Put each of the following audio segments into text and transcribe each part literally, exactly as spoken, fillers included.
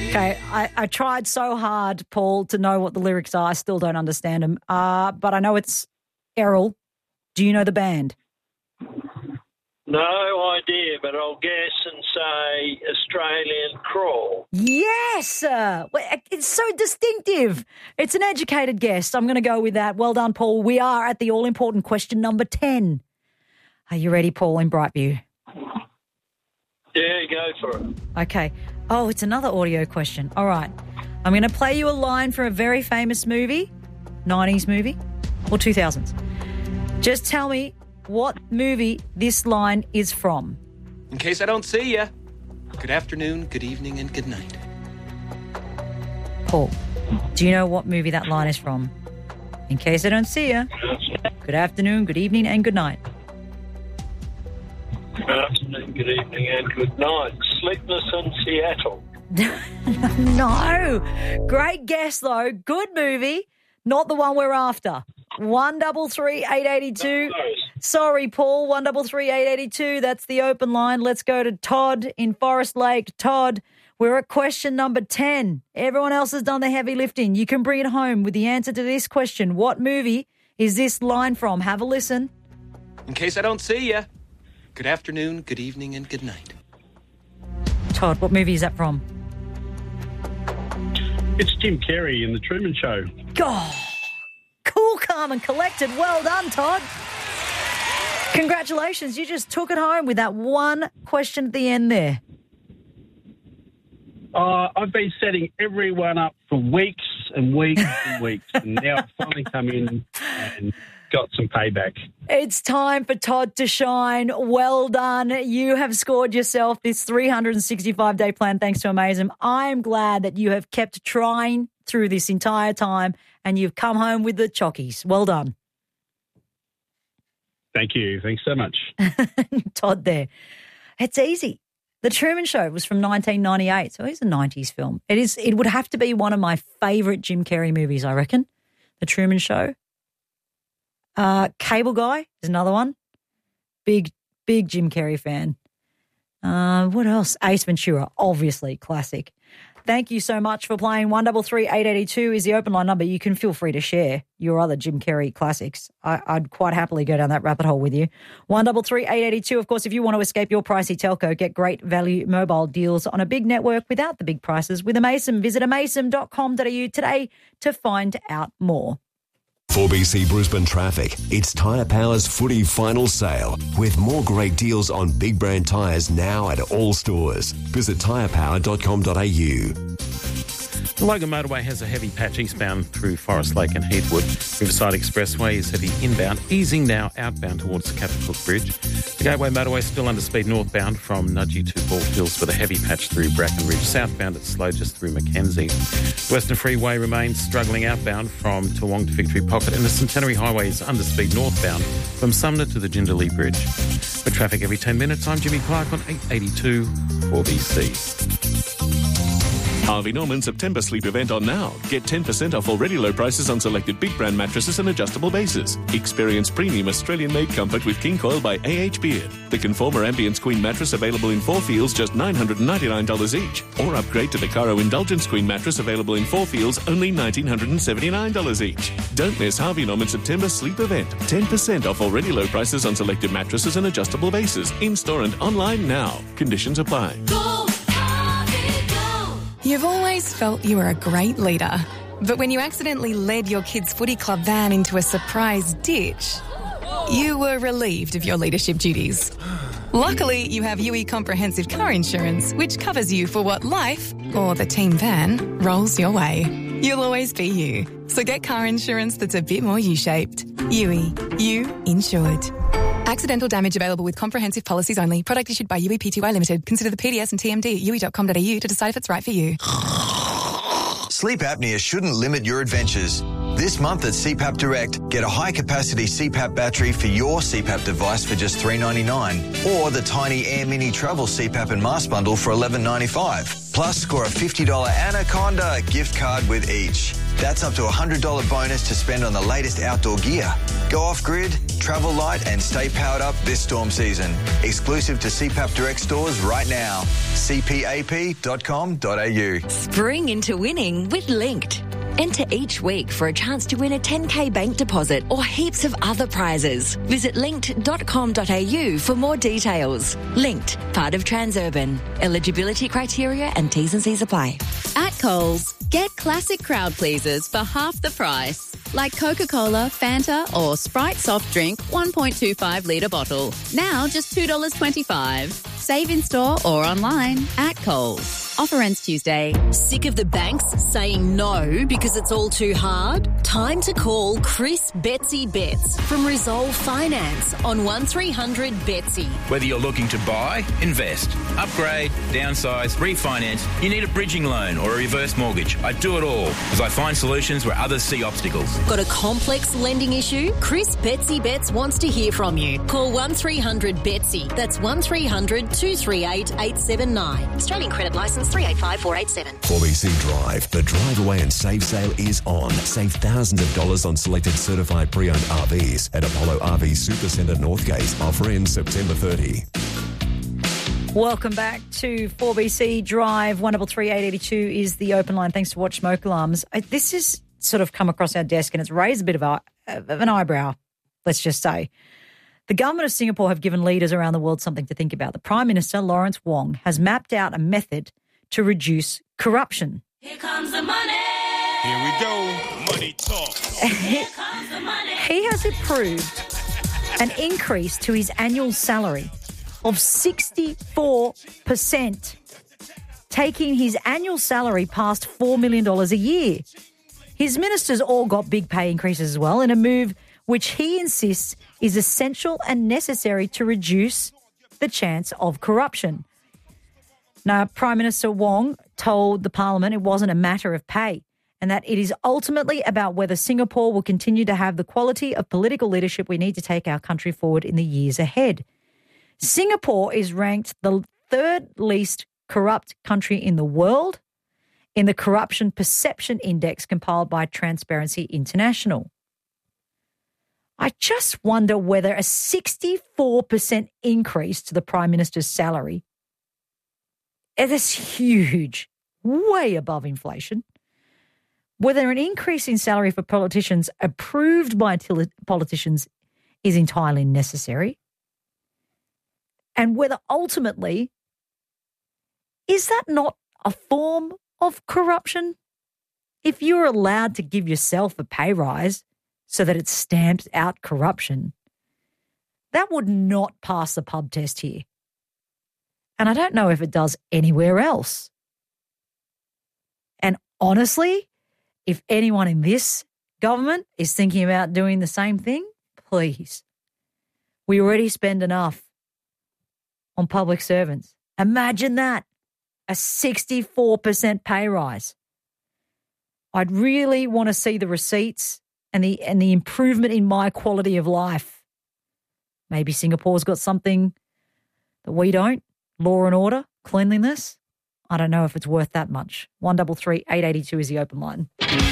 Okay, I, I tried so hard, Paul, to know what the lyrics are. I still don't understand them. Uh, but I know it's Errol. Do you know the band? No idea, but I'll guess and say Australian Crawl. Yes! Uh, it's so distinctive. It's an educated guess. I'm going to go with that. Well done, Paul. We are at the all-important question number ten. Are you ready, Paul, in Brightview? Yeah, go for it. Okay. Oh, it's another audio question. All right. I'm going to play you a line from a very famous movie, nineties movie, or two thousands. Just tell me what movie this line is from. In case I don't see you, good afternoon, good evening, and good night. Paul, do you know what movie that line is from? In case I don't see you, good afternoon, good evening, and good night. Good afternoon, good evening, and good night. Sleepless in Seattle. No. Great guess, though. Good movie. Not the one we're after. One double three eight eighty two. Sorry, Paul. One double three eight eighty two. That's the open line. Let's go to Todd in Forest Lake. Todd, we're at question number ten. Everyone else has done the heavy lifting. You can bring it home with the answer to this question. What movie is this line from? Have a listen. In case I don't see you, good afternoon, good evening, and good night. Todd, what movie is that from? It's Jim Carrey in The Truman Show. God. Cool, calm and collected. Well done, Todd. Congratulations. You just took it home with that one question at the end there. Uh, I've been setting everyone up for weeks and weeks and weeks, and now I've finally come in and got some payback. It's time for Todd to shine. Well done. You have scored yourself this three hundred sixty-five day plan thanks to Amazon. I'm glad that you have kept trying through this entire time and you've come home with the chockies. Well done. Thank you. Thanks so much. Todd there. It's easy. The Truman Show was from nineteen ninety-eight, so it's a nineties film. It is. It would have to be one of my favourite Jim Carrey movies, I reckon. The Truman Show. Uh, Cable Guy is another one. Big, big Jim Carrey fan. Uh, what else? Ace Ventura, obviously, classic. Thank you so much for playing. one double three eight eight two is the open line number. You can feel free to share your other Jim Carrey classics. I, I'd quite happily go down that rabbit hole with you. one double three eight eight two. Of course, if you want to escape your pricey telco, get great value mobile deals on a big network without the big prices with Amaysim. Visit amaysim dot com dot a u today to find out more. four B C Brisbane traffic. It's Tyre Power's footy final sale with more great deals on big brand tyres now at all stores. Visit tyre power dot com dot a u. The Logan Motorway has a heavy patch eastbound through Forest Lake and Heathwood. Riverside Expressway is heavy inbound, easing now outbound towards the Captain Cook Bridge. The Gateway Motorway still under speed northbound from Nudgee to Bald Hills with a heavy patch through Bracken Ridge. Southbound it's slow just through Mackenzie. The Western Freeway remains struggling outbound from Toowong to Victory Pocket, and the Centenary Highway is under speed northbound from Sumner to the Jindalee Bridge. For traffic every ten minutes, I'm Jimmy Clark on eight eighty-two four B C. Harvey Norman September sleep event on now. Get ten percent off already low prices on selected big brand mattresses and adjustable bases. Experience premium Australian-made comfort with King Coil by A H Beard. The Conformer Ambience Queen mattress available in four feels, just nine hundred ninety-nine dollars each. Or upgrade to the Caro Indulgence Queen mattress available in four feels, only one thousand nine hundred seventy-nine dollars each. Don't miss Harvey Norman September sleep event. ten percent off already low prices on selected mattresses and adjustable bases. In-store and online now. Conditions apply. Go, Harvey, go. You've always felt you were a great leader. But when you accidentally led your kids' footy club van into a surprise ditch, you were relieved of your leadership duties. Luckily, you have U E Comprehensive Car Insurance, which covers you for what life, or the team van, rolls your way. You'll always be you. So get car insurance that's a bit more U-shaped. U E. You insured. Accidental damage available with comprehensive policies only. Product issued by U E P T Y Limited. Consider the P D S and T M D at u e dot com dot a u to decide if it's right for you. Sleep apnea shouldn't limit your adventures. This month at C PAP Direct, get a high-capacity C PAP battery for your C PAP device for just three dollars ninety-nine, or the tiny Air Mini Travel C PAP and mask bundle for eleven dollars ninety-five. Plus, score a fifty dollars Anaconda gift card with each. That's up to a one hundred dollars bonus to spend on the latest outdoor gear. Go off-grid, travel light and stay powered up this storm season. Exclusive to C PAP Direct stores right now. c p a p dot com dot a u. Spring into winning with Linked. Enter each week for a chance to win a ten K bank deposit or heaps of other prizes. Visit linked dot com dot a u for more details. Linked, part of Transurban. Eligibility criteria and T's and C's apply. At Coles, get classic crowd pleasers for half the price. Like Coca-Cola, Fanta or Sprite soft drink one point two five litre bottle. Now just two dollars twenty-five. Save in store or online at Coles. Offer ends Tuesday. Sick of the banks saying no because it's all too hard? Time to call Chris Betsy Betts from Resolve Finance on one three hundred Betsy. Whether you're looking to buy, invest, upgrade, downsize, refinance, you need a bridging loan or a reverse mortgage. I do it all as I find solutions where others see obstacles. Got a complex lending issue? Chris Betsy Betts wants to hear from you. Call one three hundred Betsy. That's one three hundred two three eight eight seven nine. Australian credit licence three eight five four eight seven. four B C Drive, the drive away and save sale is on. Save thousands of dollars on selected certified pre-owned R Vs at Apollo R V Supercentre Northgate. Offer ends September thirtieth. Welcome back to four B C Drive. one three three eight eight two is the open line. Thanks to Watch Smoke Alarms. I, this has sort of come across our desk and it's raised a bit of, a, of an eyebrow, let's just say. The government of Singapore have given leaders around the world something to think about. The Prime Minister, Lawrence Wong, has mapped out a method to reduce corruption. Here comes the money. Here we go. Money talk. Here comes the money. He has approved an increase to his annual salary of sixty-four percent, taking his annual salary past four million dollars a year. His ministers all got big pay increases as well, in a move which he insists is essential and necessary to reduce the chance of corruption. Now, Prime Minister Wong told the Parliament it wasn't a matter of pay and that it is ultimately about whether Singapore will continue to have the quality of political leadership we need to take our country forward in the years ahead. Singapore is ranked the third least corrupt country in the world in the Corruption Perception Index compiled by Transparency International. I just wonder whether a sixty-four percent increase to the Prime Minister's salary, it is huge, way above inflation, whether an increase in salary for politicians approved by politicians is entirely necessary, and whether ultimately, is that not a form of corruption? If you're allowed to give yourself a pay rise so that it stamps out corruption, that would not pass the pub test here. And I don't know if it does anywhere else. And honestly, if anyone in this government is thinking about doing the same thing, please. We already spend enough on public servants. Imagine that, a sixty-four percent pay rise. I'd really want to see the receipts and the and the improvement in my quality of life. Maybe Singapore's got something that we don't. Law and order, cleanliness. I don't know if it's worth that much. one three three eight eight two is the open line.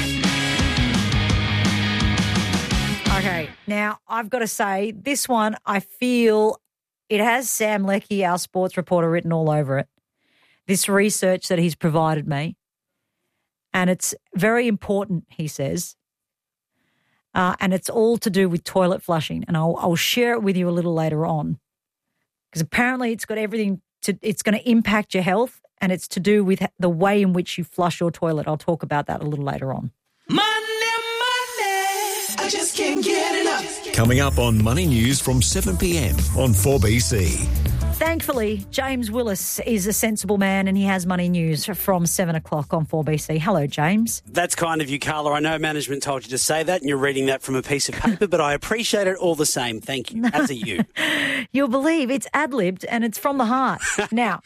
Okay, now I've got to say, this one, I feel it has Sam Leckie, our sports reporter, written all over it. This research that he's provided me. And it's very important, he says. Uh, and it's all to do with toilet flushing. And I'll, I'll share it with you a little later on. Because apparently it's got everything to, it's going to impact your health, and it's to do with the way in which you flush your toilet. I'll talk about that a little later on. Money, money, I just can't get enough. Coming up on Money News from seven p.m. on four B C. Thankfully, James Willis is a sensible man and he has money news from seven o'clock on four B C. Hello, James. That's kind of you, Carla. I know management told you to say that and you're reading that from a piece of paper, but I appreciate it all the same. Thank you. As are you. You'll believe it's ad-libbed and it's from the heart. Now.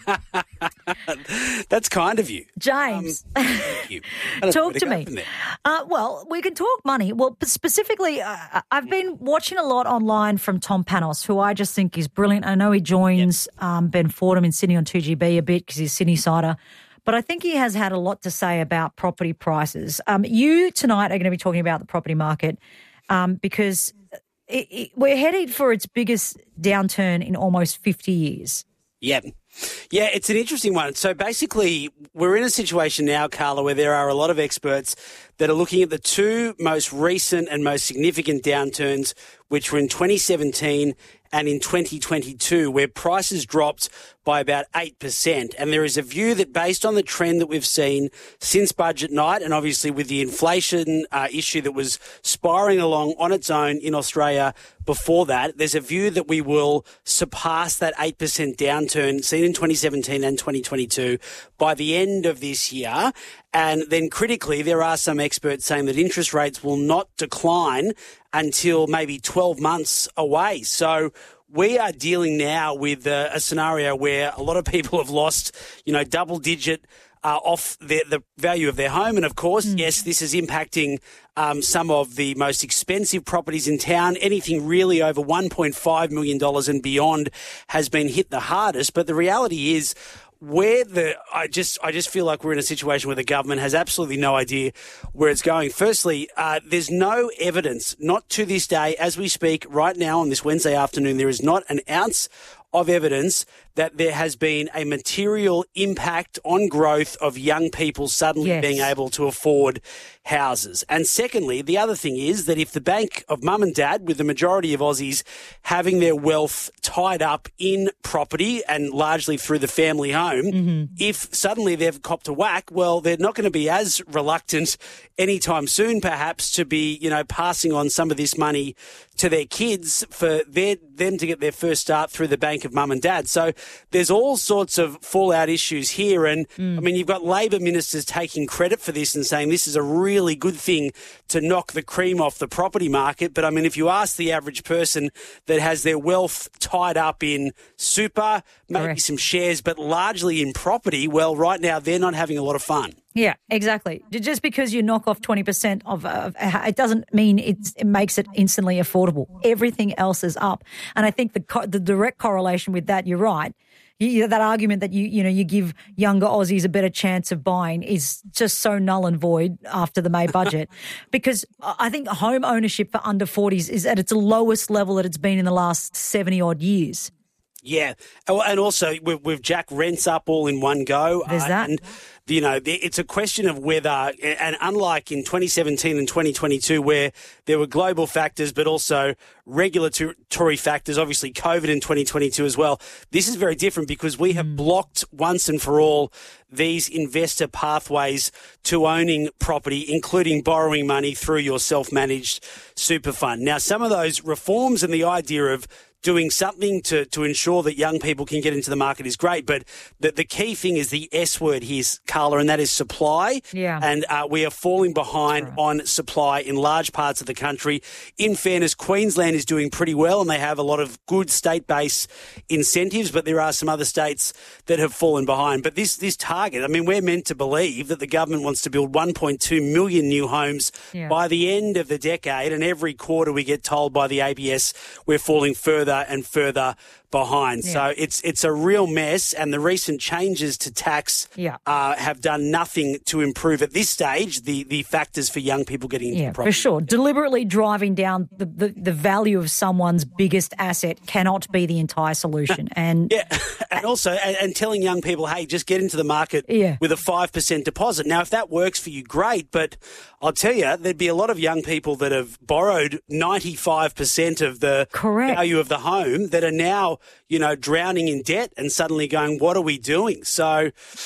That's kind of you. James, um, thank you. talk to me. Uh, well, we can talk money. Well, specifically, uh, I've been watching a lot online from Tom Panos, who I just think is brilliant. I know he joins yep. um, Ben Fordham in Sydney on two G B a bit because he's Sydney Sider. But I think he has had a lot to say about property prices. Um, you tonight are going to be talking about the property market um, because it, it, we're headed for its biggest downturn in almost fifty years. Yeah. Yeah, it's an interesting one. So basically, we're in a situation now, Carla, where there are a lot of experts that are looking at the two most recent and most significant downturns, which were in twenty seventeen and in twenty twenty-two, where prices dropped by about eight percent. And there is a view that based on the trend that we've seen since budget night, and obviously with the inflation uh, issue that was spiralling along on its own in Australia before that, there's a view that we will surpass that eight percent downturn seen in twenty seventeen and twenty twenty-two by the end of this year. And then critically, there are some experts saying that interest rates will not decline until maybe twelve months away. So we are dealing now with a, a scenario where a lot of people have lost, you know, double digit uh, off their, the value of their home. And of course, mm. yes, this is impacting um, some of the most expensive properties in town. Anything really over one point five million dollars and beyond has been hit the hardest. But the reality is, where the I just I just feel like we're in a situation where the government has absolutely no idea where it's going. Firstly, uh, there's no evidence, not to this day, as we speak right now on this Wednesday afternoon, there is not an ounce of evidence that there has been a material impact on growth of young people suddenly yes. being able to afford houses. And secondly, the other thing is that if the bank of mum and dad, with the majority of Aussies having their wealth tied up in property and largely through the family home, mm-hmm. if suddenly they've copped a whack, well, they're not going to be as reluctant anytime soon, perhaps, to be, you know, passing on some of this money to their kids for their, them to get their first start through the bank of mum and dad. So there's all sorts of fallout issues here. And, mm. I mean, you've got Labor ministers taking credit for this and saying this is a really good thing to knock the cream off the property market. But, I mean, if you ask the average person that has their wealth tied up in super, maybe Correct. some shares, but largely in property, well, right now they're not having a lot of fun. Yeah, exactly. Just because you knock off twenty percent of, of it doesn't mean it's, it makes it instantly affordable. Everything else is up. And I think the co- the direct correlation with that, you're right, you, that argument that you you know you give younger Aussies a better chance of buying is just so null and void after the May budget. Because I think home ownership for under forties is at its lowest level that it's been in the last seventy-odd years. Yeah, and also with, with Jack rents up all in one go. There's uh, that. And, you know, it's a question of whether, and unlike in twenty seventeen and twenty twenty-two where there were global factors but also regulatory factors, obviously COVID in twenty twenty-two as well, this is very different because we have blocked once and for all these investor pathways to owning property, including borrowing money through your self-managed super fund. Now, some of those reforms and the idea of doing something to, to ensure that young people can get into the market is great. But the, the key thing is the S word here, Carla, and that is supply. Yeah. And uh, we are falling behind right. on supply in large parts of the country. In fairness, Queensland is doing pretty well and they have a lot of good state-based incentives, but there are some other states that have fallen behind. But this, this target, I mean, we're meant to believe that the government wants to build one point two million new homes yeah. by the end of the decade, and every quarter we get told by the A B S we're falling further and further behind. Yeah. So it's it's a real mess, and the recent changes to tax yeah. uh, have done nothing to improve at this stage the, the factors for young people getting into yeah, the property. For sure. Deliberately driving down the, the, the value of someone's biggest asset cannot be the entire solution. And yeah, and also and, and telling young people, hey, just get into the market yeah. with a five percent deposit. Now, if that works for you, great, but I'll tell you, there'd be a lot of young people that have borrowed ninety-five percent of the Correct. value of the home that are now, you know, drowning in debt and suddenly going, what are we doing? So,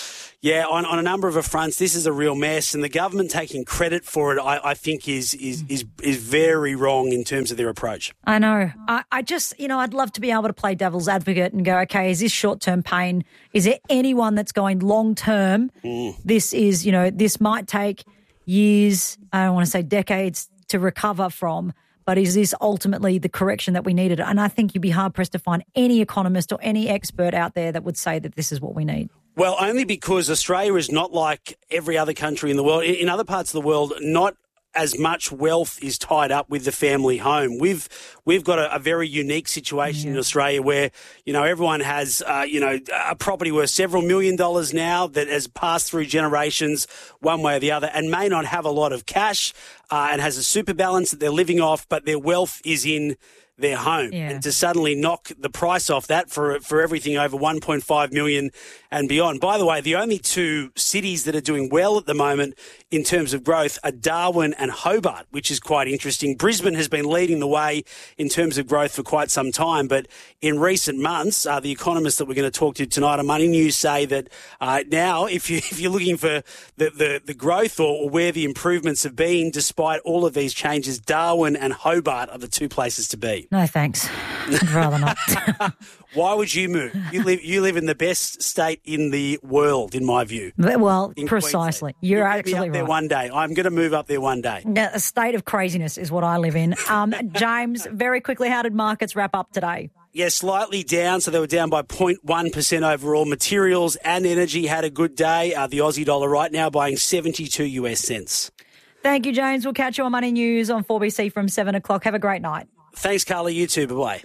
Yeah, on, on a number of fronts, this is a real mess, and the government taking credit for it, I, I think, is, is is is very wrong in terms of their approach. I know. I, I just, you know, I'd love to be able to play devil's advocate and go, okay, is this short-term pain? Is there anyone that's going long-term? Mm. This is, you know, this might take years, I don't want to say decades to recover from, but is this ultimately the correction that we needed? And I think you'd be hard-pressed to find any economist or any expert out there that would say that this is what we need. Well, only because Australia is not like every other country in the world. In other parts of the world, not as much wealth is tied up with the family home. We've we've got a, a very unique situation yeah. in Australia where, you know, everyone has, uh, you know, a property worth several million dollars now that has passed through generations one way or the other and may not have a lot of cash uh, and has a super balance that they're living off, but their wealth is in their home. Yeah. And to suddenly knock the price off that for for everything over one point five million and beyond. By the way, the only two cities that are doing well at the moment in terms of growth are Darwin and Hobart, which is quite interesting. Brisbane has been leading the way in terms of growth for quite some time, but in recent months, uh, the economists that we're going to talk to tonight on Money News say that uh, now, if you if you're looking for the the, the growth or, or where the improvements have been, despite all of these changes, Darwin and Hobart are the two places to be. No, thanks. I'd rather not. Why would you move? You live you live in the best state in the world, in my view. Well, in precisely. Queensland. You're You'll actually get me up there right. one day. I'm going to move up there one day. Yeah, a state of craziness is what I live in. Um, James, very quickly, how did markets wrap up today? Yeah, slightly down, so they were down by zero point one percent overall. Materials and energy had a good day. Uh, the Aussie dollar right now buying seventy-two US cents. Thank you, James. We'll catch you on Money News on four B C from seven o'clock. Have a great night. Thanks, Carla. You too. Bye-bye.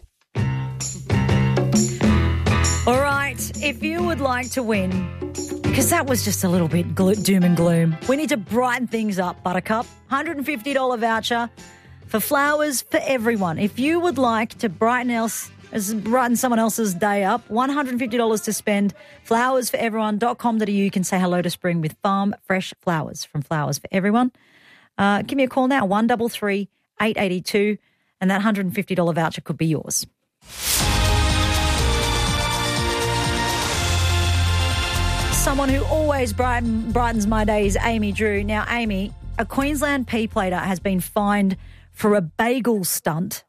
All right, if you would like to win, because that was just a little bit glo- doom and gloom, we need to brighten things up, Buttercup. one hundred fifty dollars voucher for Flowers for Everyone. If you would like to brighten else, brighten someone else's day up, one hundred fifty dollars to spend, flowers for everyone dot com dot a u. You can say hello to spring with farm fresh flowers from Flowers for Everyone. Uh, give me a call now, one three three, eight eight two, and that one hundred fifty dollars voucher could be yours. Someone who always brighten, brightens my day is Amy Drew. Now, Amy, a Queensland P-plater has been fined for a bagel stunt.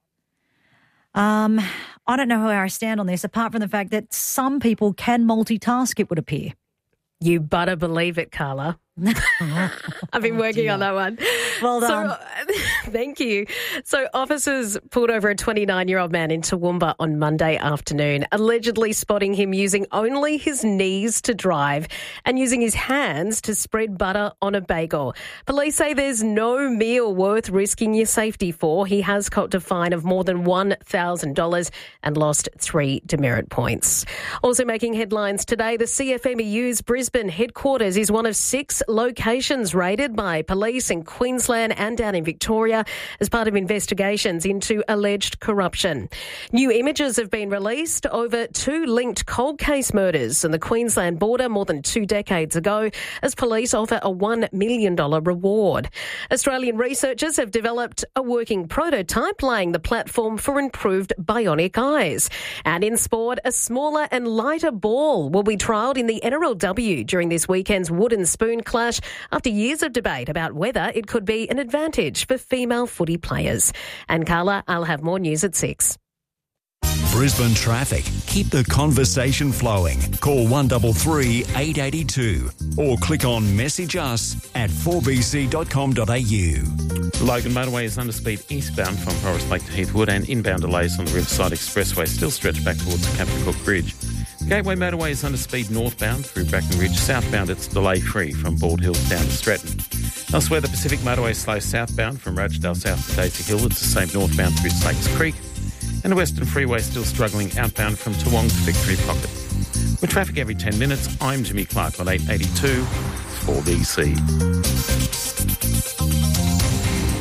Um, I don't know where I stand on this, apart from the fact that some people can multitask, it would appear. You better believe it, Carla. I've been working oh, on that one. Well done. So, thank you. So officers pulled over a twenty-nine-year-old man in Toowoomba on Monday afternoon, allegedly spotting him using only his knees to drive and using his hands to spread butter on a bagel. Police say there's no meal worth risking your safety for. He has copped a fine of more than one thousand dollars and lost three demerit points. Also making headlines today, the C F M E U's Brisbane headquarters is one of six locations raided by police in Queensland and down in Victoria as part of investigations into alleged corruption. New images have been released over two linked cold case murders on the Queensland border more than two decades ago as police offer a one million dollars reward. Australian researchers have developed a working prototype laying the platform for improved bionic eyes. And in sport, a smaller and lighter ball will be trialled in the N R L W during this weekend's wooden spoon clash after years of debate about whether it could be an advantage for female footy players. And Carla, I'll have more news at six. Brisbane traffic. Keep the conversation flowing. Call one three three, eight eight two or click on message us at four b c dot com dot a u. Logan Motorway is under speed eastbound from Forest Lake to Heathwood, and inbound delays on the Riverside Expressway still stretch back towards the Captain Cook Bridge. Gateway Motorway is under speed northbound through Bracken Ridge. Southbound, it's delay-free from Bald Hills down to Stratton. Elsewhere, the Pacific Motorway slows southbound from Rochdale south to Daisy Hill. It's the same northbound through Snakes Creek. And the Western Freeway still struggling outbound from Toowong to Victory Pocket. With traffic every ten minutes, I'm Jimmy Clark on eight eighty-two four B C.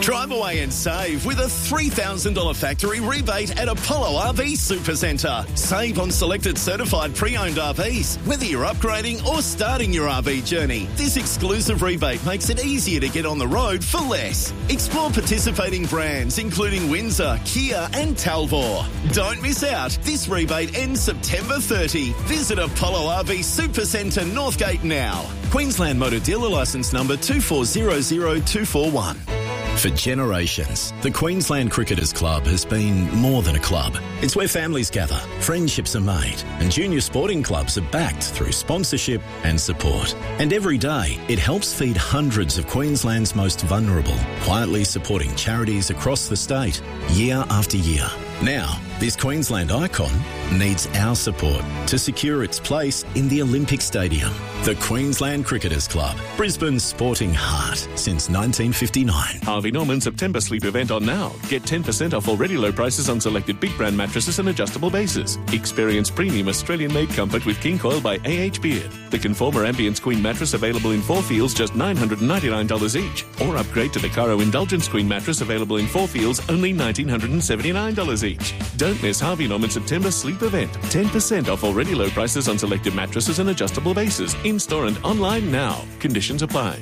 Drive away and save with a three thousand dollars factory rebate at Apollo R V Supercentre. Save on selected certified pre-owned R Vs, whether you're upgrading or starting your R V journey. This exclusive rebate makes it easier to get on the road for less. Explore participating brands including Windsor, Kia and Talbot. Don't miss out. This rebate ends September thirtieth. Visit Apollo R V Supercentre Northgate now. Queensland Motor Dealer Licence number two four zero zero two four one. For generations, the Queensland Cricketers Club has been more than a club. It's where families gather, friendships are made, and junior sporting clubs are backed through sponsorship and support. And every day, it helps feed hundreds of Queensland's most vulnerable, quietly supporting charities across the state, year after year. Now, this Queensland icon needs our support to secure its place in the Olympic Stadium. The Queensland Cricketers Club, Brisbane's sporting heart since nineteen fifty-nine. Harvey Norman September sleep event on now. Get ten percent off already low prices on selected big brand mattresses and adjustable bases. Experience premium Australian-made comfort with King Coil by A H Beard. The Conformer Ambience Queen mattress available in four feels, just nine hundred ninety-nine dollars each. Or upgrade to the Caro Indulgence Queen mattress available in four feels, only one thousand nine hundred seventy-nine dollars each. Don't miss Harvey Norman September sleep event. ten percent off already low prices on selected mattresses and adjustable bases. In-store and online now. Conditions apply.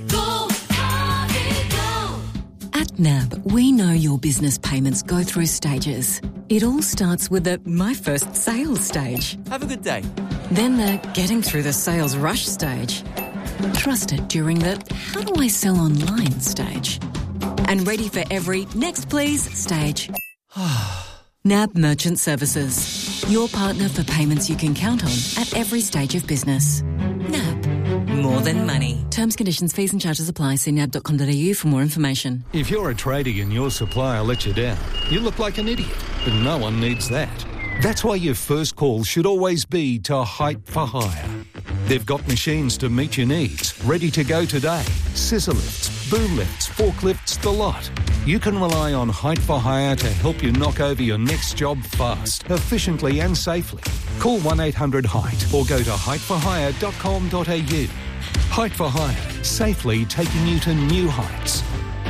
At N A B, we know your business payments go through stages. It all starts with the My First Sales stage. Have a good day. Then the Getting Through the Sales Rush stage. Trusted during the How do I sell online stage. And ready for every Next Please stage. N A B Merchant Services. Your partner for payments you can count on at every stage of business. N A B. More than money. Terms, conditions, fees and charges apply. See nab dot com dot a u for more information. If you're a tradie and your supplier lets you down, you look like an idiot, but no one needs that. That's why your first call should always be to Height for Hire. They've got machines to meet your needs, ready to go today. Scissor lifts, boom lifts, forklifts, the lot. You can rely on Height for Hire to help you knock over your next job fast, efficiently and safely. Call one eight hundred height or go to height for hire dot com dot a u. Height for Hire, safely taking you to new heights.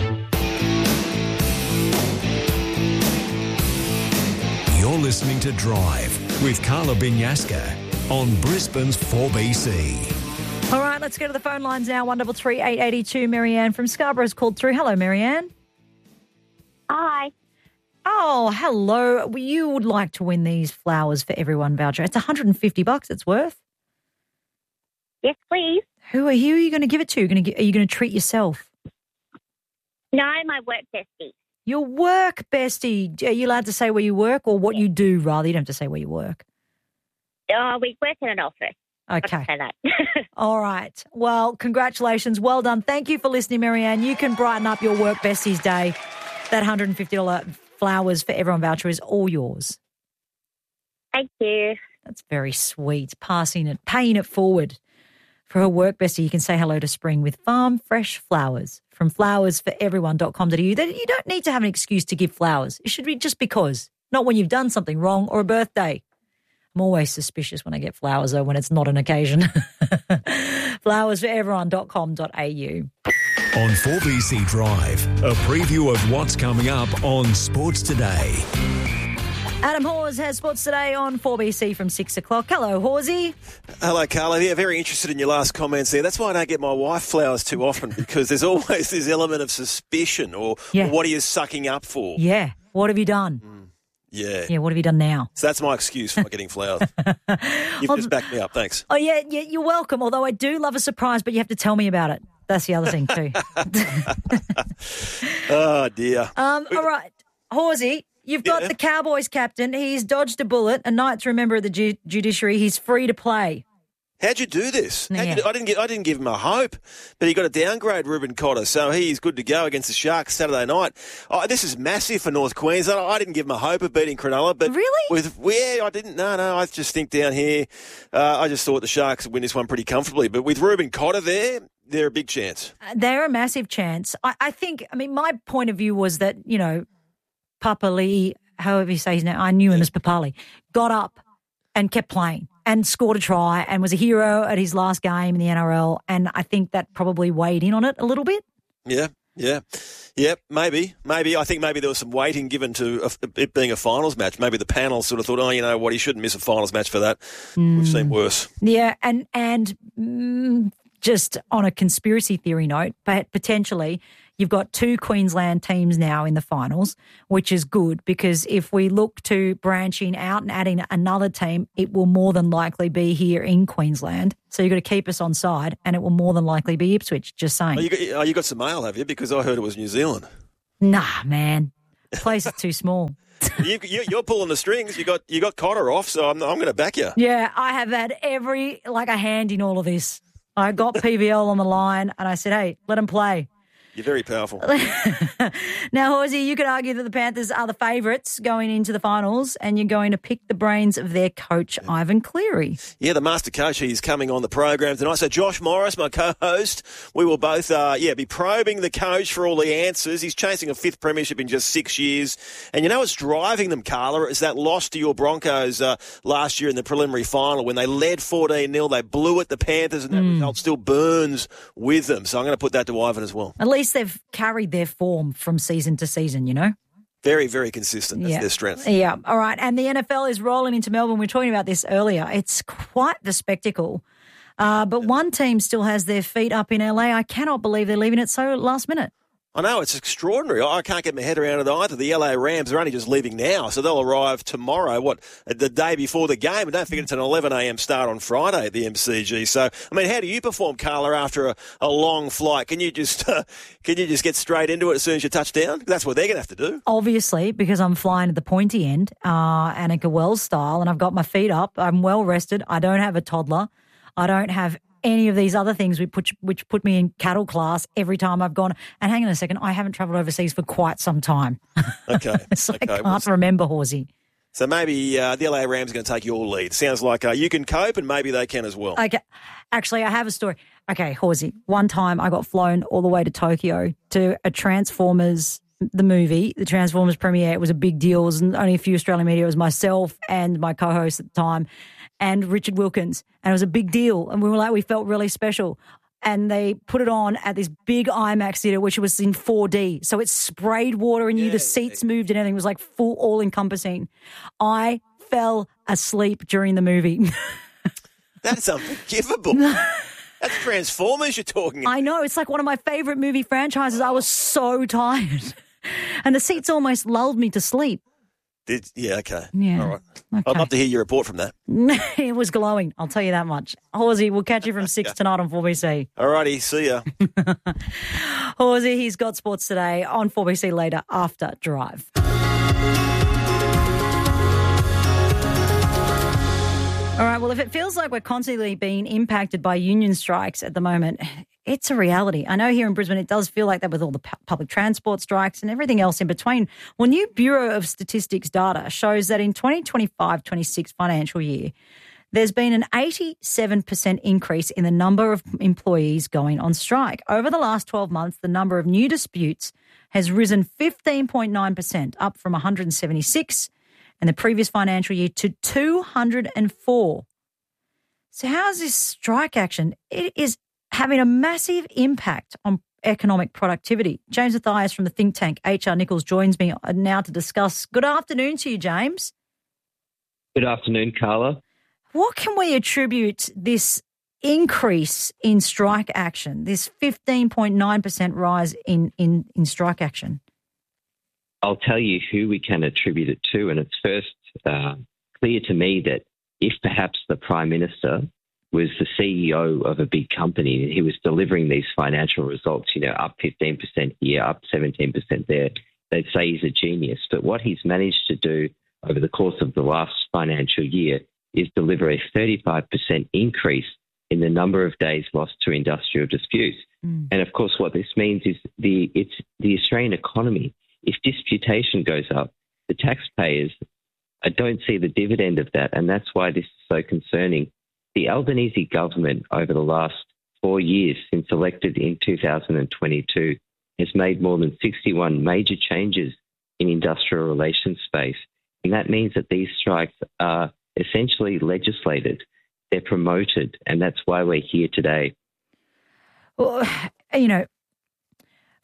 You're listening to Drive with Carla Binyaska on Brisbane's four B C. All right, let's go to the phone lines now. one three three eight eight two. Marianne from Scarborough's called through. Hello, Marianne. Hi. Oh, hello. You would like to win these Flowers for Everyone voucher. It's one hundred fifty bucks it's worth. Yes, please. Who are you, are you going to give it to? Are you going to, are you going to treat yourself? No, my work bestie. Your work bestie. Are you allowed to say where you work or what you do, rather? You don't have to say where you work. Oh, we work in an office. Okay. Say that. All right. Well, congratulations. Well done. Thank you for listening, Marianne. You can brighten up your work bestie's day. That one hundred fifty dollars Flowers for Everyone voucher is all yours. Thank you. That's very sweet. Passing it, paying it forward. For her work bestie, you can say hello to spring with farm fresh flowers from flowers for everyone dot com dot a u. You don't need to have an excuse to give flowers. It should be just because, not when you've done something wrong or a birthday. I'm always suspicious when I get flowers, though, when it's not an occasion. flowers for everyone dot com dot a u. On four B C Drive, a preview of what's coming up on Sports Today. Adam Hawes has Sports Today on four B C from six o'clock. Hello, Horsey. Hello, Carla. Yeah, very interested in your last comments there. That's why I don't get my wife flowers too often, because there's always this element of suspicion or, Yeah. or what are you sucking up for? Yeah. What have you done? Yeah. Yeah, what have you done now? So that's my excuse for not getting flowers. You've just backed me up. Thanks. Oh, yeah, yeah, you're welcome. Although I do love a surprise, but you have to tell me about it. That's the other thing too. Oh, dear. um, all right, Horsey, you've got Yeah. the Cowboys captain. He's dodged a bullet. A night to remember of the ju- judiciary. He's free to play. How'd you do this? How'd Yeah. you do- I didn't get. I didn't give him a hope, but he got a downgrade, Ruben Cotter, so he's good to go against the Sharks Saturday night. Oh, this is massive for North Queensland. I didn't give him a hope of beating Cronulla, but really, with yeah, I didn't. No, no, I just think down here, uh, I just thought the Sharks would win this one pretty comfortably. But with Ruben Cotter there, they're a big chance. Uh, They're a massive chance. I, I think. I mean, my point of view was that you know, Papali, however you say his name, I knew him as Papali, got up and kept playing and scored a try and was a hero at his last game in the N R L. And I think that probably weighed in on it a little bit. Yeah. Yeah, yeah, maybe, maybe. I think maybe there was some weighting given to a, it being a finals match. Maybe the panel sort of thought, oh, you know what, he shouldn't miss a finals match for that. Mm. We've seen worse. Yeah, and and mm, just on a conspiracy theory note, but potentially you've got two Queensland teams now in the finals, which is good because if we look to branching out and adding another team, it will more than likely be here in Queensland. So you've got to keep us on side, and it will more than likely be Ipswich, just saying. Oh, you got, oh, you got some mail, have you? Because I heard it was New Zealand. Nah, man. The place is too small. you, you, you're pulling the strings. You got you got Cotter off, so I'm, I'm going to back you. Yeah, I have had every, like a hand in all of this. I got P V L on the line, and I said, hey, let him play. You're very powerful. Now, Horsey, you could argue that the Panthers are the favourites going into the finals, and you're going to pick the brains of their coach, yeah. Ivan Cleary. Yeah, the master coach, he's coming on the program tonight. So Josh Morris, my co-host, we will both uh, yeah, be probing the coach for all the answers. He's chasing a fifth premiership in just six years. And you know what's driving them, Carla, is that loss to your Broncos uh, last year in the preliminary final when they led fourteen nil. They blew at the Panthers, and that mm. result still burns with them. So I'm going to put that to Ivan as well. At least they've carried their form from season to season, you know? Very, very consistent. That's yeah. their strength. Yeah. All right. And the N F L is rolling into Melbourne. We were talking about this earlier. It's quite the spectacle. Uh, but one team still has their feet up in L A. I cannot believe they're leaving it so last minute. I know, it's extraordinary. I can't get my head around it either. The L A Rams are only just leaving now, so they'll arrive tomorrow, what, the day before the game. And don't forget it's an eleven a.m. start on Friday at the M C G. So, I mean, how do you perform, Carla, after a, a long flight? Can you just uh, can you just get straight into it as soon as you touch down? That's what they're going to have to do. Obviously, because I'm flying at the pointy end, uh, Annika Wells style, and I've got my feet up. I'm well rested. I don't have a toddler. I don't have any of these other things which put, which put me in cattle class every time I've gone. And hang on a second, I haven't travelled overseas for quite some time. Okay. So okay. I can't well, remember, Horsey. So maybe uh, the L A Rams are going to take your lead. Sounds like uh, you can cope and maybe they can as well. Okay. Actually, I have a story. Okay, Horsey, one time I got flown all the way to Tokyo to a Transformers, the movie, the Transformers premiere. It was a big deal. It was only a few Australian media. It was myself and my co-host at the time and Richard Wilkins. And it was a big deal. And we were like, we felt really special. And they put it on at this big IMAX theatre, which was in four D. So it sprayed water and you, yeah, the seats moved and everything. It was like full, all-encompassing. I fell asleep during the movie. That's unforgivable. That's Transformers you're talking about. I know. It's like one of my favourite movie franchises. I was so tired. And the seats almost lulled me to sleep. Did, yeah, okay. Yeah. All right. Okay. I'd love to hear your report from that. It was glowing, I'll tell you that much. Horsey, we'll catch you from six tonight on four B C. All righty, see ya. Horsey, he's got sports today on four B C later after Drive. All right, well, if it feels like we're constantly being impacted by union strikes at the moment, it's a reality. I know here in Brisbane it does feel like that with all the pu- public transport strikes and everything else in between. Well, new Bureau of Statistics data shows that in twenty twenty-five twenty-six financial year, there's been an eighty-seven percent increase in the number of employees going on strike. Over the last twelve months, the number of new disputes has risen fifteen point nine percent, up from one hundred seventy-six in the previous financial year to two hundred four. So how's this strike action? It is having a massive impact on economic productivity. James Mathias from the think tank H R Nichols joins me now to discuss. Good afternoon to you, James. Good afternoon, Carla. What can we attribute this increase in strike action, this fifteen point nine percent rise in, in, in strike action? I'll tell you who we can attribute it to, and it's first uh, clear to me that if perhaps the Prime Minister was the C E O of a big company and he was delivering these financial results, you know, up fifteen percent here, up seventeen percent there, they'd say he's a genius. But what he's managed to do over the course of the last financial year is deliver a thirty-five percent increase in the number of days lost to industrial disputes. Mm. And, of course, what this means is the it's the Australian economy. If disputation goes up, the taxpayers I don't see the dividend of that, and that's why this is so concerning. The Albanese government over the last four years, since elected in two thousand twenty-two, has made more than sixty-one major changes in industrial relations space, and that means that these strikes are essentially legislated. They're promoted, and that's why we're here today. Well, you know,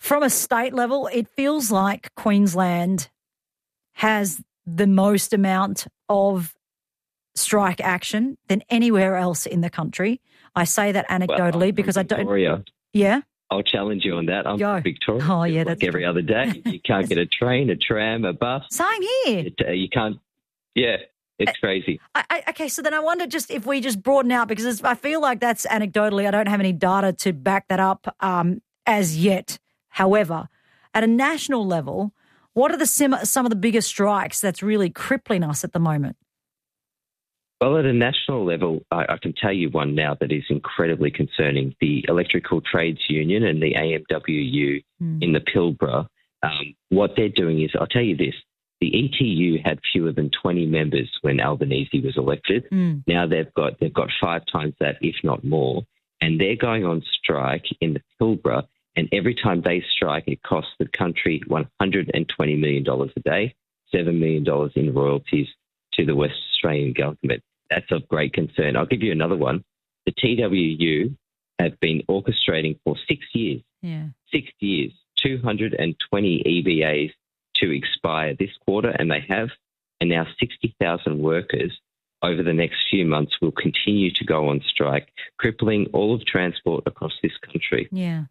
from a state level, it feels like Queensland has the most amount of strike action than anywhere else in the country. I say that anecdotally well, because I don't. Victoria. Yeah. I'll challenge you on that. I'm Go. from Victoria. Oh, yeah, like that's every other day. You can't get a train, a tram, a bus. Same here. It, uh, you can't. Yeah, it's crazy. I, I, okay, so then I wonder just if we just broaden out, because it's, I feel like that's anecdotally. I don't have any data to back that up um, as yet. However, at a national level, what are the sim- some of the biggest strikes that's really crippling us at the moment? Well, at a national level, I, I can tell you one now that is incredibly concerning. The Electrical Trades Union and the A M W U mm. in the Pilbara, um, what they're doing is, I'll tell you this, the E T U had fewer than twenty members when Albanese was elected. Mm. Now they've got they've got five times that, if not more, and they're going on strike in the Pilbara, and every time they strike, it costs the country one hundred twenty million dollars a day, seven million dollars in royalties to the West Australian government. That's of great concern. I'll give you another one. The T W U have been orchestrating for six years, yeah. six years, two hundred twenty E B As to expire this quarter, and they have, and now sixty thousand workers over the next few months will continue to go on strike, crippling all of transport across this country. Yeah.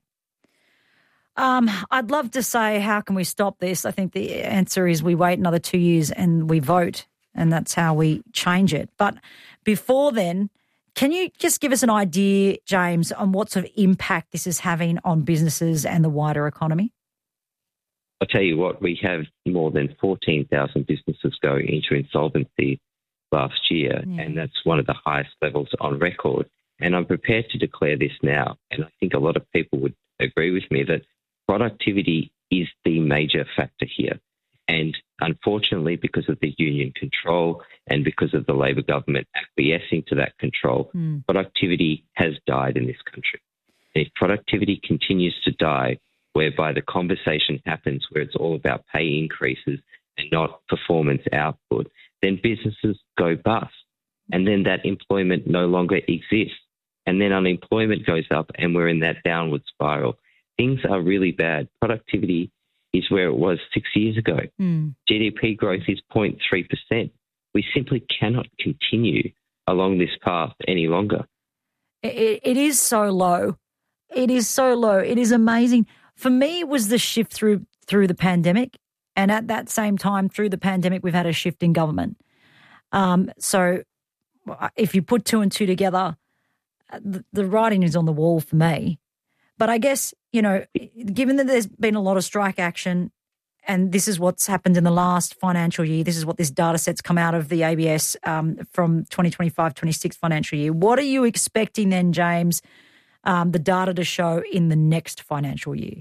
Um, I'd love to say, how can we stop this? I think the answer is we wait another two years and we vote, and that's how we change it. But before then, can you just give us an idea, James, on what sort of impact this is having on businesses and the wider economy? I'll tell you what, we have more than fourteen thousand businesses going into insolvency last year, yeah. and that's one of the highest levels on record. And I'm prepared to declare this now, and I think a lot of people would agree with me that productivity is the major factor here. And unfortunately, because of the union control and because of the Labor government acquiescing to that control, mm. productivity has died in this country. And if productivity continues to die, whereby the conversation happens where it's all about pay increases and not performance output, then businesses go bust. And then that employment no longer exists. And then unemployment goes up and we're in that downward spiral. Things are really bad. Productivity is where it was six years ago. Mm. G D P growth is zero point three percent. We simply cannot continue along this path any longer. It, it is so low. It is so low. It is amazing. For me, it was the shift through through the pandemic. And at that same time, through the pandemic, we've had a shift in government. Um, so if you put two and two together, the, the writing is on the wall for me. But I guess, you know, given that there's been a lot of strike action and this is what's happened in the last financial year, this is what this data set's come out of the A B S um, from twenty twenty-five twenty-six financial year. What are you expecting then, James, um, the data to show in the next financial year?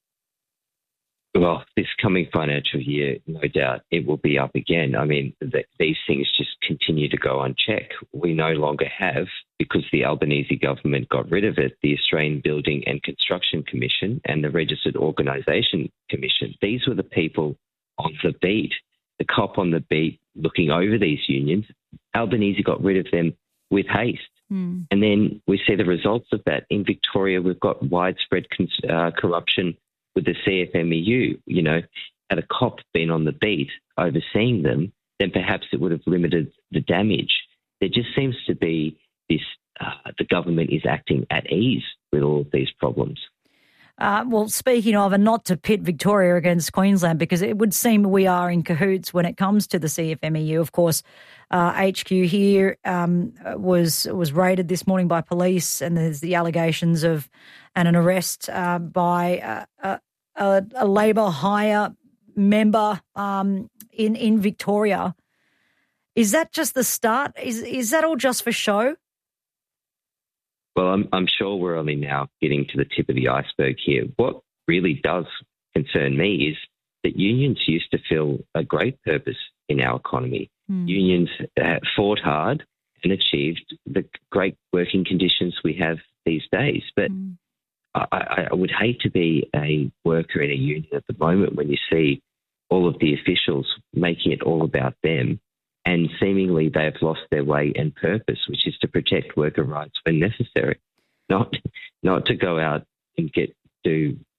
Well, this coming financial year, no doubt, it will be up again. I mean, the, these things just continue to go unchecked. We no longer have, because the Albanese government got rid of it, the Australian Building and Construction Commission and the Registered Organisation Commission. These were the people on the beat, the cop on the beat looking over these unions. Albanese got rid of them with haste. Mm. And then we see the results of that. In Victoria, we've got widespread uh, corruption with the C F M E U. You know, had a cop been on the beat overseeing them, then perhaps it would have limited the damage. There just seems to be this, uh, the government is acting at ease with all of these problems. Uh, well, speaking of, and not to pit Victoria against Queensland, because it would seem we are in cahoots when it comes to the C F M E U. Of course, uh, H Q here um, was was raided this morning by police, and there's the allegations of and an arrest uh, by uh, a, a, a Labor hire member um, in in Victoria. Is that just the start? Is is that all just for show? Well, I'm, I'm sure we're only now getting to the tip of the iceberg here. What really does concern me is that unions used to fill a great purpose in our economy. Mm. Unions uh, fought hard and achieved the great working conditions we have these days. But mm. I, I would hate to be a worker in a union at the moment when you see all of the officials making it all about them. And seemingly they have lost their way and purpose, which is to protect worker rights when necessary, not not to go out and get do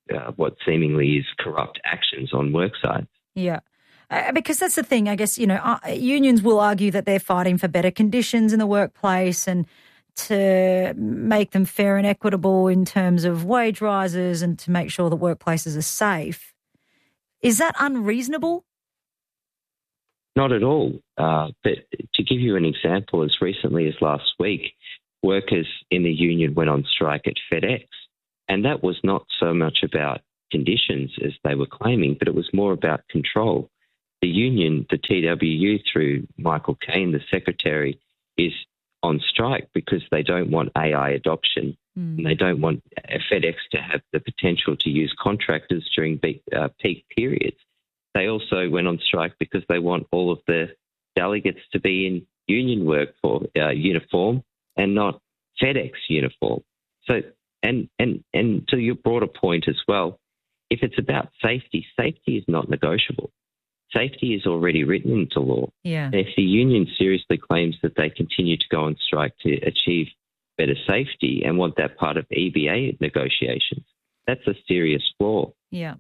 uh, what seemingly is corrupt actions on work sites. Yeah. Uh, because that's the thing, I guess, you know, uh, unions will argue that they're fighting for better conditions in the workplace and to make them fair and equitable in terms of wage rises and to make sure that workplaces are safe. Is that unreasonable? Not at all. Uh, but to give you an example, as recently as last week, workers in the union went on strike at FedEx, and that was not so much about conditions as they were claiming, but it was more about control. The union, the T W U, through Michael Caine, the secretary, is on strike because they don't want A I adoption mm. and they don't want FedEx to have the potential to use contractors during peak, uh, peak periods. They also went on strike because they want all of the delegates to be in union work for uh, uniform and not FedEx uniform. So, and and and to your broader point as well, if it's about safety, safety is not negotiable. Safety is already written into law. Yeah. And if the union seriously claims that they continue to go on strike to achieve better safety and want that part of E B A negotiations, that's a serious flaw. Yeah.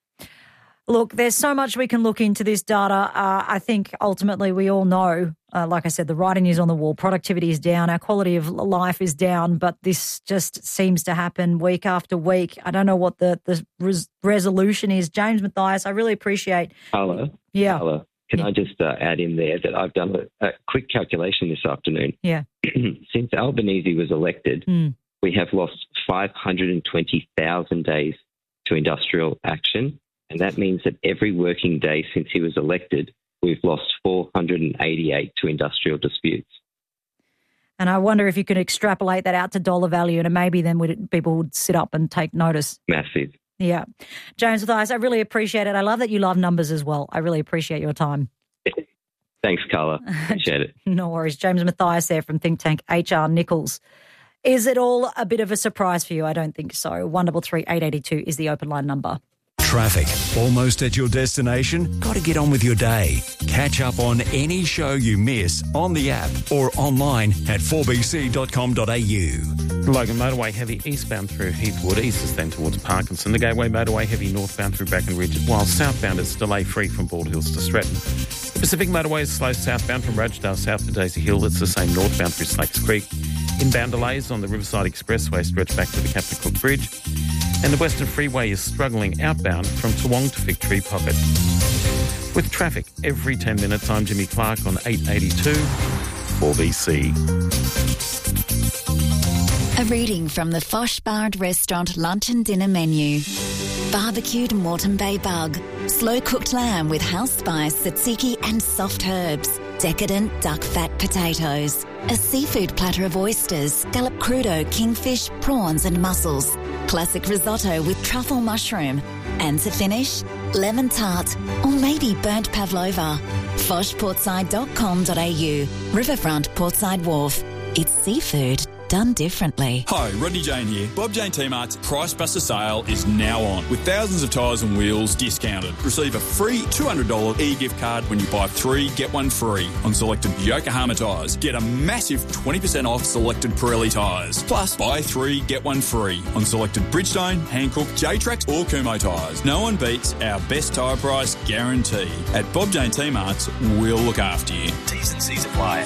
Look, there's so much we can look into this data. Uh, I think ultimately we all know, uh, like I said, the writing is on the wall. Productivity is down. Our quality of life is down, but this just seems to happen week after week. I don't know what the, the res- resolution is. James Mathias, I really appreciate. Carla, yeah. Carla, can yeah. I just uh, add in there that I've done a, a quick calculation this afternoon. Yeah. Since Albanese was elected, mm. we have lost five hundred twenty thousand days to industrial action. And that means that every working day since he was elected, we've lost four hundred eighty-eight to industrial disputes. And I wonder if you could extrapolate that out to dollar value and maybe then would, people would sit up and take notice. Massive. Yeah. James Mathias, I really appreciate it. I love that you love numbers as well. I really appreciate your time. Thanks, Carla. Appreciate it. No worries. James Mathias there from think tank H R Nichols. Is it all a bit of a surprise for you? I don't think so. one three three eight eight two is the open line number. Traffic. Almost at your destination? Got to get on with your day. Catch up on any show you miss on the app or online at four b c dot com dot a u. Logan Motorway heavy eastbound through Heathwood, east is then towards Parkinson. The Gateway Motorway heavy northbound through Brackenridge, while southbound is delay free from Bald Hills to Stratton. The Pacific Motorway is slow southbound from Rajadale south to Daisy Hill. It's the same northbound through Slakes Creek. Inbound delays on the Riverside Expressway stretch back to the Captain Cook Bridge. And the Western Freeway is struggling outbound from Toowong to Victory Pocket. With traffic every ten minutes, I'm Jimmy Clark on eight eighty-two four B C. A reading from the Fosh Bar and Restaurant lunch and dinner menu. Barbecued Moreton Bay bug, slow-cooked lamb with house spice, tzatziki and soft herbs, decadent duck fat potatoes, a seafood platter of oysters, scallop crudo, kingfish, prawns and mussels, classic risotto with truffle mushroom, and to finish, lemon tart or maybe burnt pavlova. fosh portside dot com dot a u, Riverfront Portside Wharf. It's seafood done differently. Hi, Rodney Jane here. Bob Jane T-Mart's Price Buster sale is now on with thousands of tyres and wheels discounted. Receive a free two hundred dollars e-gift card when you buy three, get one free on selected Yokohama tyres. Get a massive twenty percent off selected Pirelli tyres. Plus, buy three, get one free on selected Bridgestone, Hankook, J-Trax or Kumho tyres. No one beats our best tyre price guarantee. At Bob Jane T-Mart's, we'll look after you. T's and C's apply.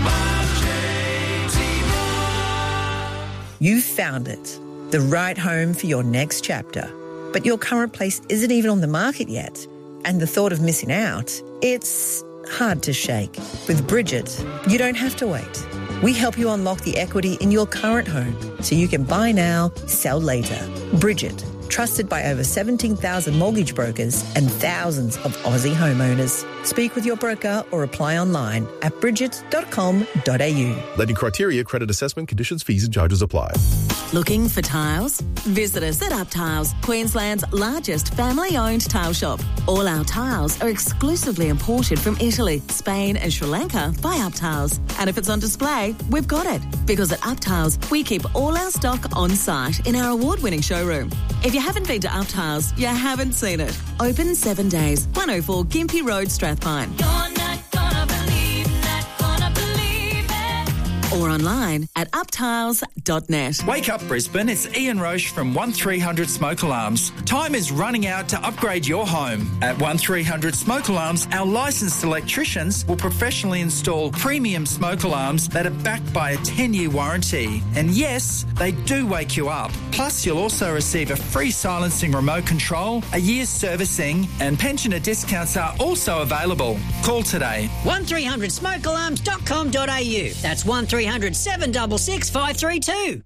You've found it, the right home for your next chapter. But your current place isn't even on the market yet. And the thought of missing out, it's hard to shake. With Bridget, you don't have to wait. We help you unlock the equity in your current home so you can buy now, sell later. Bridget, trusted by over seventeen thousand mortgage brokers and thousands of Aussie homeowners. Speak with your broker or apply online at bridget dot com dot a u. Lending criteria, credit assessment, conditions, fees and charges apply. Looking for tiles? Visit us at Up Tiles, Queensland's largest family-owned tile shop. All our tiles are exclusively imported from Italy, Spain and Sri Lanka by Up Tiles. And if it's on display, we've got it. Because at Up Tiles, we keep all our stock on site in our award-winning showroom. If you haven't been to Up Tiles, you haven't seen it. Open seven days, one oh four Gympie Road, Strathpine. You're not gonna believe, not gonna believe it. or online at uptiles dot net. Wake up Brisbane, it's Ian Roche from one three hundred Smoke Alarms. Time is running out to upgrade your home. At one three hundred Smoke Alarms, our licensed electricians will professionally install premium smoke alarms that are backed by a ten-year warranty. And yes, they do wake you up. Plus, you'll also receive a free silencing remote control, a year's servicing, and pensioner discounts are also available. Call today. one three hundred smoke alarms dot com dot a u. That's one three hundred seven six six five three two.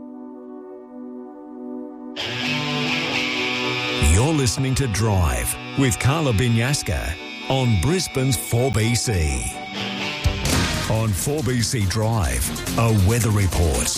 You're listening to Drive with Carla Binyaska on Brisbane's four B C. On four B C Drive, a weather report.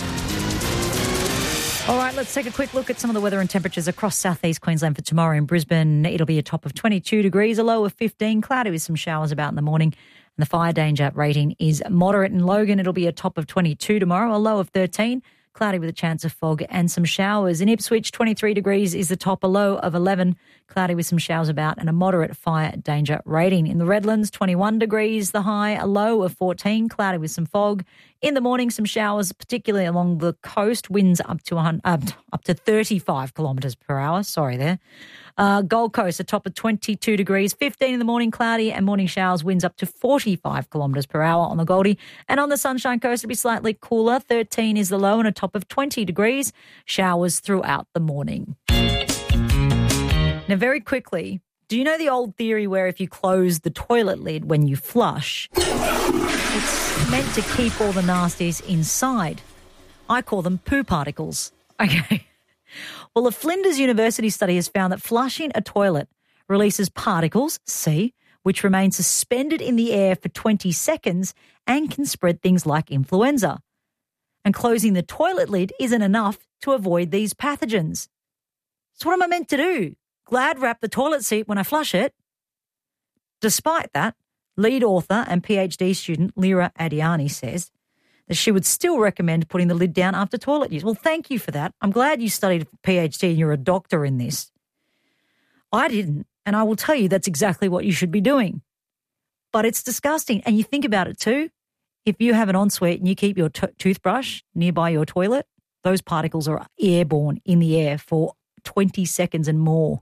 All right, let's take a quick look at some of the weather and temperatures across southeast Queensland for tomorrow. In Brisbane, it'll be a top of twenty-two degrees, a low of fifteen, cloudy with some showers about in the morning. And the fire danger rating is moderate. In Logan, it'll be a top of twenty-two tomorrow, a low of thirteen, cloudy with a chance of fog and some showers. In Ipswich, twenty-three degrees is the top, a low of eleven, cloudy with some showers about and a moderate fire danger rating. In the Redlands, twenty-one degrees the high, a low of fourteen, cloudy with some fog. In the morning, some showers, particularly along the coast, winds up to one hundred, uh, up to thirty-five kilometres per hour. Sorry there. Uh, Gold Coast, a top of twenty-two degrees, fifteen in the morning, cloudy and morning showers, winds up to forty-five kilometres per hour on the Goldie. And on the Sunshine Coast, it'll be slightly cooler, thirteen is the low and a top of twenty degrees, showers throughout the morning. Now, very quickly, do you know the old theory where if you close the toilet lid when you flush, it's meant to keep all the nasties inside? I call them poo particles. Okay. Well, a Flinders University study has found that flushing a toilet releases particles, see, which remain suspended in the air for twenty seconds and can spread things like influenza. And closing the toilet lid isn't enough to avoid these pathogens. So what am I meant to do? Glad wrap the toilet seat when I flush it? Despite that, lead author and PhD student Lyra Adiani says that she would still recommend putting the lid down after toilet use. Well, thank you for that. I'm glad you studied a PhD and you're a doctor in this. I didn't, and I will tell you that's exactly what you should be doing. But it's disgusting. And you think about it too. If you have an ensuite and you keep your t- toothbrush nearby your toilet, those particles are airborne in the air for twenty seconds and more.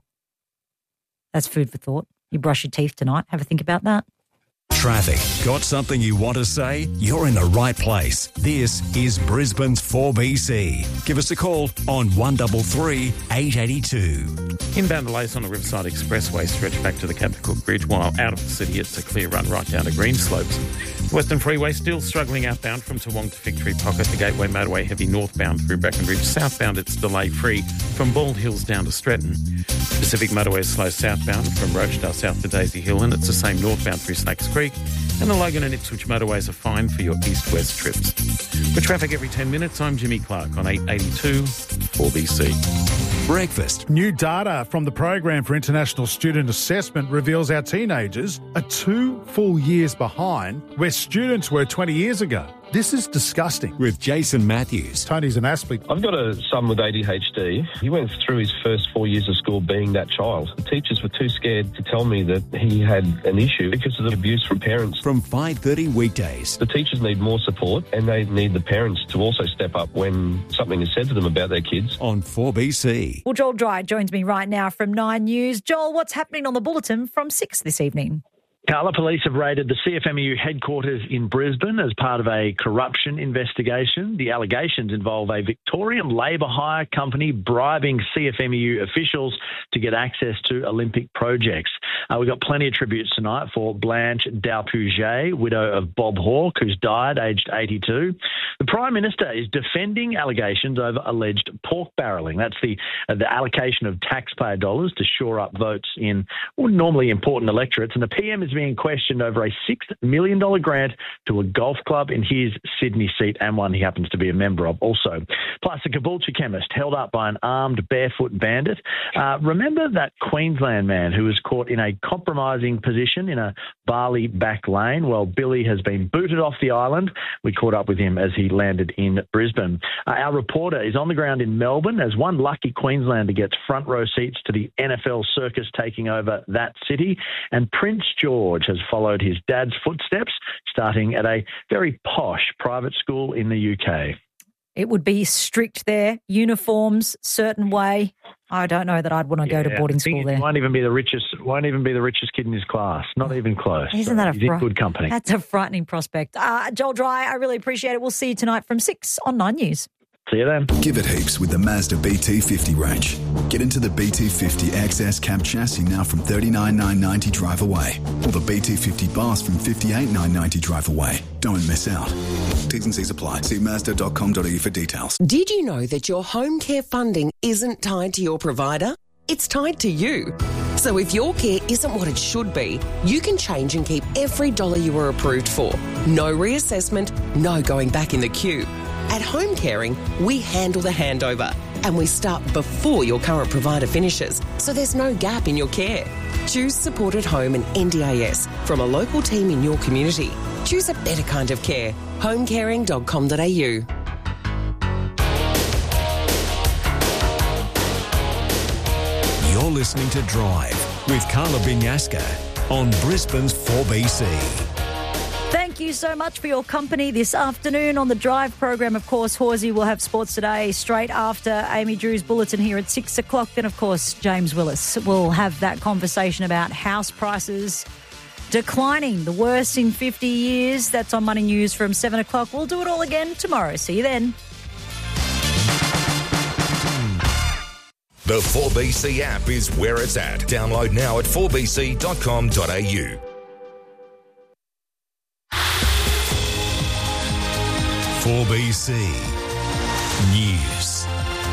That's food for thought. You brush your teeth tonight. Have a think about that. Traffic. Got something you want to say? You're in the right place. This is Brisbane's four B C. Give us a call on one three three, eight eight two. Inbound delays on the Riverside Expressway stretch back to the Captain Cook Bridge, while out of the city it's a clear run right down to Greenslopes. Western Freeway still struggling outbound from Toowong to Victory Pocket. The Gateway Motorway heavy northbound through Brackenridge. Southbound it's delay-free from Bald Hills down to Stretton. Pacific Motorway is slow southbound from Rochdale south to Daisy Hill, and it's the same northbound through Snakes Creek. And the Logan and Ipswich motorways are fine for your east-west trips. For traffic every ten minutes, I'm Jimmy Clark on eight eighty-two four B C. Breakfast. New data from the Program for International Student Assessment reveals our teenagers are two full years behind where students were twenty years ago. This is disgusting. With Jason Matthews. Tony's an athlete. I've got a son with A D H D. He went through his first four years of school being that child. The teachers were too scared to tell me that he had an issue because of the abuse from parents. From five thirty weekdays. The teachers need more support and they need the parents to also step up when something is said to them about their kids. On four B C. Well, Joel Dry joins me right now from Nine News. Joel, what's happening on the bulletin from six this evening? Carla, police have raided the C F M U headquarters in Brisbane as part of a corruption investigation. The allegations involve a Victorian labour hire company bribing C F M U officials to get access to Olympic projects. Uh, we've got plenty of tributes tonight for Blanche Daupouget, widow of Bob Hawke, who's died aged eighty-two. The Prime Minister is defending allegations over alleged pork barrelling. That's the uh, the allocation of taxpayer dollars to shore up votes in well, normally important electorates. And the P M is being questioned over a six million dollars grant to a golf club in his Sydney seat, and one he happens to be a member of also. Plus, a Caboolture chemist held up by an armed barefoot bandit. Uh, remember that Queensland man who was caught in a compromising position in a Bali back lane? Well, Billy has been booted off the island. We caught up with him as he landed in Brisbane. Uh, our reporter is on the ground in Melbourne as one lucky Queenslander gets front row seats to the N F L circus taking over that city. And Prince George George has followed his dad's footsteps, starting at a very posh private school in the U K. It would be strict there, uniforms, certain way. I don't know that I'd want to Yeah, go to boarding I think school he there. Won't even be the richest. Won't even be the richest kid in his class. Not even close. Isn't So that a he's in fri- good company? That's a frightening prospect. Uh, Joel Dry, I really appreciate it. We'll see you tonight from six on Nine News. See you then. Give it heaps with the Mazda B T fifty range. Get into the B T fifty X S cab chassis now from thirty-nine thousand nine hundred ninety drive away, or the B T fifty Bus from fifty-eight thousand nine hundred ninety drive away. Don't miss out. T's and C's apply. See mazda dot com dot a u for details. Did you know that your home care funding isn't tied to your provider? It's tied to you. So if your care isn't what it should be, you can change and keep every dollar you were approved for. No reassessment, no going back in the queue. At Home Caring, we handle the handover and we start before your current provider finishes, so there's no gap in your care. Choose Supported Home and N D I S from a local team in your community. Choose a better kind of care. home caring dot com dot a u. You're listening to Drive with Carla Binyaska on Brisbane's four B C. Thank you so much for your company this afternoon on the Drive program. Of course, Horsey will have Sports Today straight after Amy Drew's bulletin here at six o'clock. Then, of course, James Willis will have that conversation about house prices declining, the worst in fifty years. That's on Money News from seven o'clock. We'll do it all again tomorrow. See you then. The four B C app is where it's at. Download now at four b c dot com dot a u. four B C News.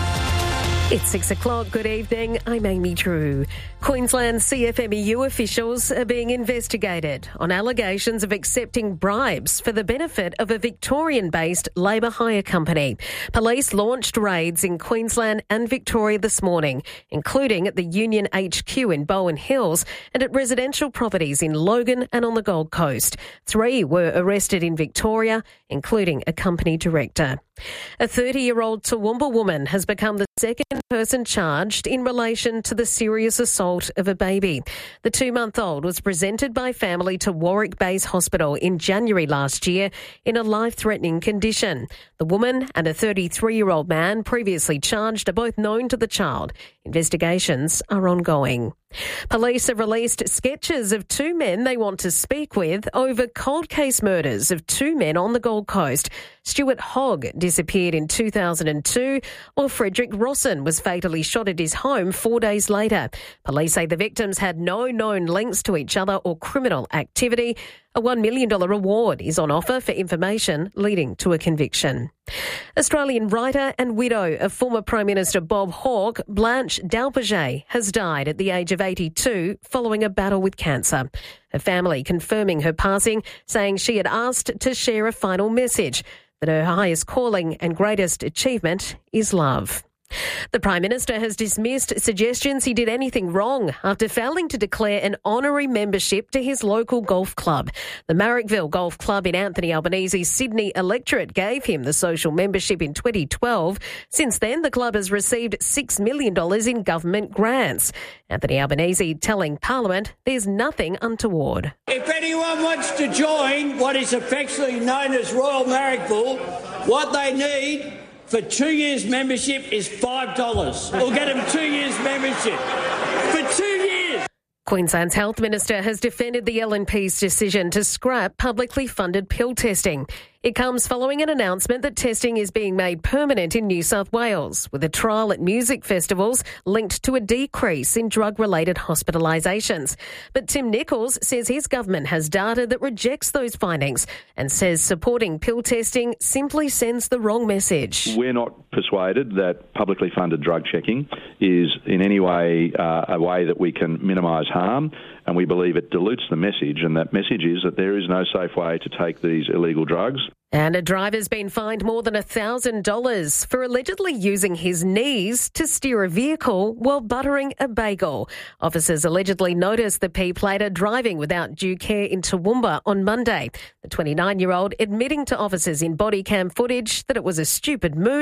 It's six o'clock. Good evening. I'm Amy Drew. Queensland C F M E U officials are being investigated on allegations of accepting bribes for the benefit of a Victorian-based labour hire company. Police launched raids in Queensland and Victoria this morning, including at the Union H Q in Bowen Hills and at residential properties in Logan and on the Gold Coast. Three were arrested in Victoria, including a company director. A thirty-year-old Toowoomba woman has become the second person charged in relation to the serious assault of a baby. The two-month-old was presented by family to Warwick Base Hospital in January last year in a life-threatening condition. The woman and a thirty-three-year-old man previously charged are both known to the child. Investigations are ongoing. Police have released sketches of two men they want to speak with over cold case murders of two men on the Gold Coast. Stuart Hogg disappeared in two thousand two, while Frederick Rosson was fatally shot at his home four days later. Police say the victims had no known links to each other or criminal activity. A one million dollars reward is on offer for information leading to a conviction. Australian writer and widow of former Prime Minister Bob Hawke, Blanche Dalpaget, has died at the age of eighty-two following a battle with cancer. Her family confirming her passing, saying she had asked to share a final message, that her highest calling and greatest achievement is love. The Prime Minister has dismissed suggestions he did anything wrong after failing to declare an honorary membership to his local golf club. The Marrickville Golf Club in Anthony Albanese's Sydney electorate gave him the social membership in twenty twelve. Since then, the club has received six million dollars in government grants. Anthony Albanese telling Parliament there's nothing untoward. If anyone wants to join what is affectionately known as Royal Marrickville, what they need for two years membership is five dollars. We'll get them two years membership. For two years. Queensland's Health Minister has defended the L N P's decision to scrap publicly funded pill testing. It comes following an announcement that testing is being made permanent in New South Wales, with a trial at music festivals linked to a decrease in drug-related hospitalisations. But Tim Nichols says his government has data that rejects those findings and says supporting pill testing simply sends the wrong message. We're not persuaded that publicly funded drug checking is in any way uh, a way that we can minimise harm, and we believe it dilutes the message, and that message is that there is no safe way to take these illegal drugs. And a driver's been fined more than one thousand dollars for allegedly using his knees to steer a vehicle while buttering a bagel. Officers allegedly noticed the P-plater driving without due care in Toowoomba on Monday. The twenty-nine-year-old admitting to officers in body cam footage that it was a stupid move,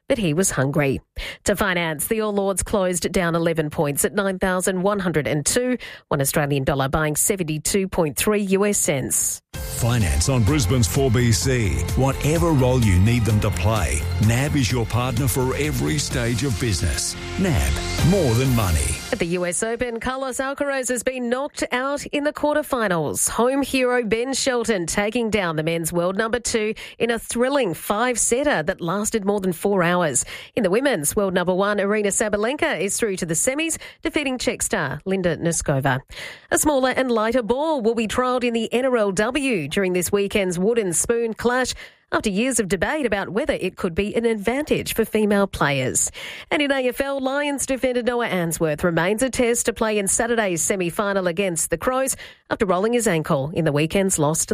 but he was hungry. To finance, the All Ords closed down eleven points at nine thousand one hundred two, one Australian dollar buying seventy-two point three U S cents. Finance on Brisbane's four B C. Whatever role you need them to play, N A B is your partner for every stage of business. N A B, more than money. At the U S Open, Carlos Alcaraz has been knocked out in the quarterfinals. Home hero Ben Shelton taking down the men's world number two in a thrilling five-setter that lasted more than four hours. In the women's, world number one Aryna Sabalenka is through to the semis, defeating Czech star Linda Noskova. A smaller and lighter ball will be trialled in the N R L W during this weekend's wooden spoon clash, after years of debate about whether it could be an advantage for female players. And in A F L, Lions defender Noah Answorth remains a test to play in Saturday's semi-final against the Crows after rolling his ankle in the weekend's loss to